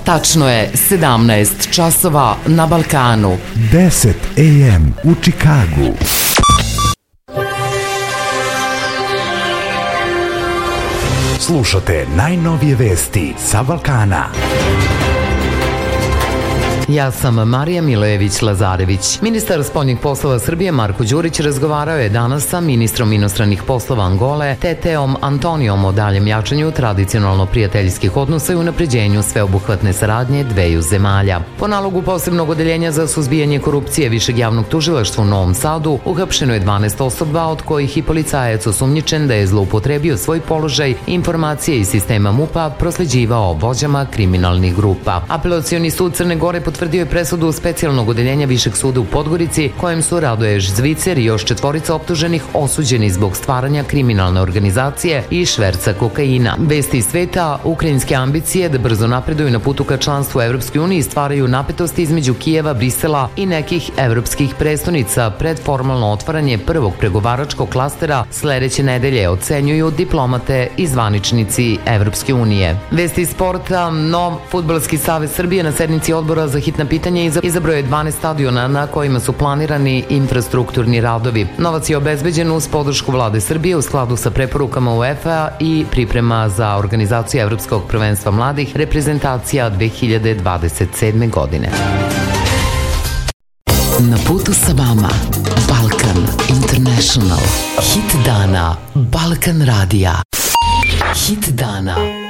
Tačno je 17 časova na Balkanu. 10 AM u Čikagu. Slušate najnovije vesti sa Balkana. Ja sam Marija Milojević-Lazarević. Ministar spoljnih poslova Srbije Marko Đurić razgovarao je danas sa ministrom inostranih poslova Angole Teteom Antonijom o daljem jačanju tradicionalno prijateljskih odnosa i unapređenju sveobuhvatne saradnje dveju zemalja. Po nalogu posebnog odeljenja za suzbijanje korupcije Višeg javnog tužilaštva u Novom Sadu uhapšeno je 12 osoba, od kojih i policajac osumnjičen da je zloupotrebio svoj položaj i informacije iz sistema MUP-a prosleđivao vođama kriminalnih grupa. Apelacioni sud Crne Gore potvrdio je presudu specijalnog odeljenja Višeg suda u Podgorici, kojem su Radoje Zvicer i još 4 optuženih osuđeni zbog stvaranja kriminalne organizacije i šverca kokaina. Vesti iz sveta: ukrajinske ambicije da brzo napreduju na putu ka članstvu Evropskoj uniji stvaraju napetosti između Kijeva, Brisela i nekih evropskih prestonica pred formalno otvaranje prvog pregovaračkog klastera sledeće nedelje, ocenjuju diplomate i zvaničnici Evropske unije. Vesti iz sporta: nov Fudbalski savez Srbije na sednici odbora za hitna pitanja izabrao je 12 stadiona na kojima su planirani infrastrukturni radovi. Novac je obezbeđen uz podršku vlade Srbije u skladu sa preporukama UEFA i priprema za organizaciju Evropskog prvenstva mladih reprezentacija 2027. godine. Na putu sa vama Balkan International. Hit dana Balkan radija. Hit dana